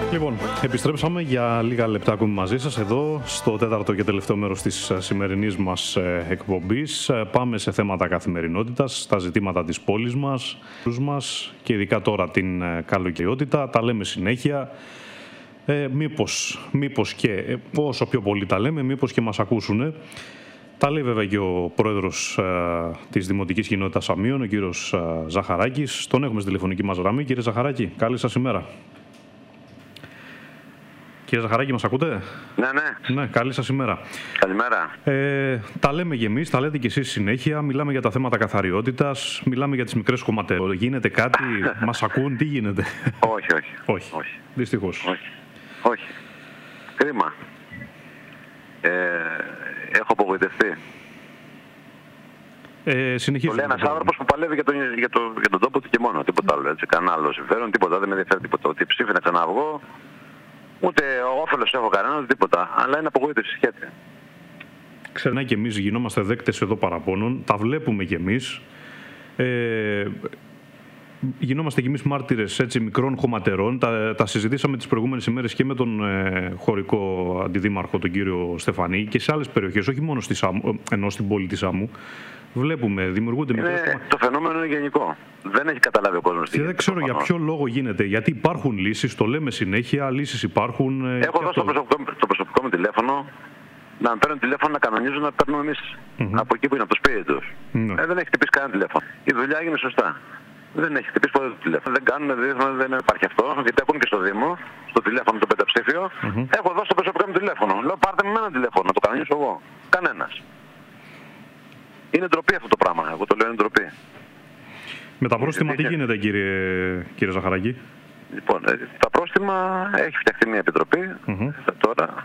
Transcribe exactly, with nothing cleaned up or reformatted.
Λοιπόν, επιστρέψαμε για λίγα λεπτά ακόμη μαζί σας εδώ στο τέταρτο και τελευταίο μέρος της σημερινής μας εκπομπής. Πάμε σε θέματα καθημερινότητας, στα ζητήματα της πόλης μας, μας και ειδικά τώρα την καλοκαιριότητα. Τα λέμε συνέχεια. Ε, μήπως, μήπως και όσο πιο πολύ τα λέμε, μήπως και μας ακούσουνε. Τα λέει βέβαια και ο πρόεδρος ε, της Δημοτικής Κοινότητας Αμίων, ο κύριος ε, Ζαχαράκης. Τον έχουμε στη τηλεφωνική μας γραμμή. Κύριε Ζαχαράκη, καλή σας ημέρα. Κύριε Ζαχαράκη, μας ακούτε? Ναι, ναι. Ναι, καλή σας ημέρα. Καλημέρα. Ε, τα λέμε και εμείς, τα λέτε και εσείς συνέχεια. Μιλάμε για τα θέματα καθαριότητας, μιλάμε για τις μικρές κομματερές. Γίνεται κάτι, μας ακούν, τι γίνεται? Όχι, όχι. όχι. όχι. Δυστυχώς. Όχι. όχι. Κρίμα. Ε, έχω απογοητευτεί. Ε, το λέει ένας άνθρωπος που παλεύει για τον, για, το, για τον τόπο του και μόνο. Τίποτα άλλο. Έτσι. Κανένα άλλο συμφέρον, τίποτα. Δεν με ενδιαφέρει τίποτα. Ότι ψήφι να ξαναβγώ. Ούτε όφελος έχω κανένα, ούτε τίποτα. Αλλά είναι απογοήτευση σχέτη. Ξερνά και εμείς γινόμαστε δέκτες εδώ παραπώνων. Τα βλέπουμε κι εμείς. Ε, γινόμαστε κι εμείς μάρτυρες έτσι, μικρών χωματερών. Τα, τα συζητήσαμε τις προηγούμενες ημέρες και με τον ε, χωρικό αντιδήμαρχο, τον κύριο Στεφανή, και σε άλλες περιοχές, όχι μόνο στη Σάμου, ενώ στην πόλη της Σάμου. Βλέπουμε, δημιουργούνται μικρές χωματερές. Το φαινόμενο είναι γενικό. Δεν έχει καταλάβει ο κόσμος. Και δεν ξέρω για ποιο λόγο γίνεται. Γιατί υπάρχουν λύσεις, το λέμε συνέχεια, λύσεις υπάρχουν. Έχω δώσει το προσωπικό, το προσωπικό μου τηλέφωνο να με παίρνουν τηλέφωνο, να κανονίζουν, να παίρνουμε εμείς mm-hmm. από εκεί που είναι, από το σπίτι τους. Mm-hmm. Ε, δεν έχει χτυπήσει κανένα τηλέφωνο. Η δουλειά έγινε σωστά. Δεν έχει χτυπήσει ποτέ το τηλέφωνο. Δεν κάνουν, δεν, δεν υπάρχει αυτό. Γιατί ακούν και στο Δήμο, στο τηλέφωνο το πενταψήφιο. Mm-hmm. Έχω δώσει το προσωπικό μου τηλέφωνο. Λέω πάρτε με ένα τηλέφωνο, να το κανονίσω εγώ. Κανένας. Είναι ντροπή αυτό το πράγμα. Εγώ το λέω είναι ντροπή. Με τα πρόστιμα τι γίνεται, κύριε, κύριε Ζαχαράκη? Λοιπόν, τα πρόστιμα έχει φτιαχτεί μια επιτροπή mm-hmm. τώρα.